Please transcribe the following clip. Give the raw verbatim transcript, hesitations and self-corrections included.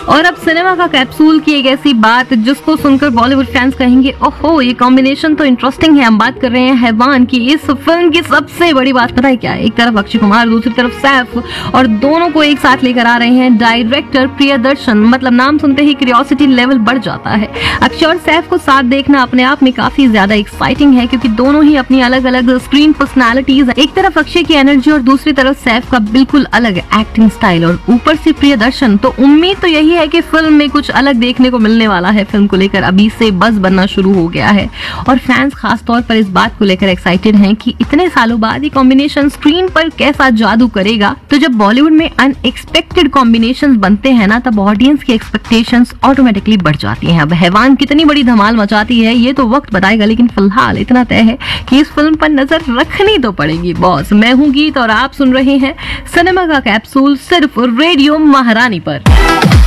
और अब सिनेमा का कैप्सूल की एक ऐसी बात जिसको सुनकर बॉलीवुड फैंस कहेंगे ओहो ये कॉम्बिनेशन तो इंटरेस्टिंग है। हम बात कर रहे हैं हैवान की। इस फिल्म की सबसे बड़ी बात पता है क्या है? एक तरफ अक्षय कुमार, दूसरी तरफ सैफ, और दोनों को एक साथ लेकर आ रहे हैं डायरेक्टर प्रियदर्शन। मतलब नाम सुनते ही क्यूरियोसिटी लेवल बढ़ जाता है। अक्षय और सैफ को साथ देखना अपने आप में काफी ज्यादा एक्साइटिंग है क्योंकि दोनों ही अपनी अलग अलग स्क्रीन पर्सनालिटीज, एक तरफ अक्षय की एनर्जी और दूसरी तरफ सैफ का बिल्कुल अलग एक्टिंग स्टाइल और ऊपर से प्रियदर्शन। तो उम्मीद तो यही है कि फिल्म में कुछ अलग देखने को मिलने वाला है। फिल्म को लेकर अभी से बज़ बनना शुरू हो गया है और फैंस खास तौर पर इस बात को लेकर एक्साइटेड हैं कि इतने सालों बाद ये कॉम्बिनेशन स्क्रीन पर कैसा जादू करेगा। तो जब बॉलीवुड में अनएक्सपेक्टेड कॉम्बिनेशंस बनते हैं ना तब ऑडियंस की एक्सपेक्टेशंस ऑटोमेटिकली बढ़ जाती हैं। अब हैवान कितनी बड़ी धमाल मचाती है ये तो वक्त बताएगा, लेकिन फिलहाल इतना तय है कि इस फिल्म पर नजर रखनी तो पड़ेगी बॉस। मैं हूँ गीत और आप सुन रहे हैं सिनेमा का कैप्सूल सिर्फ रेडियो महारानी पर।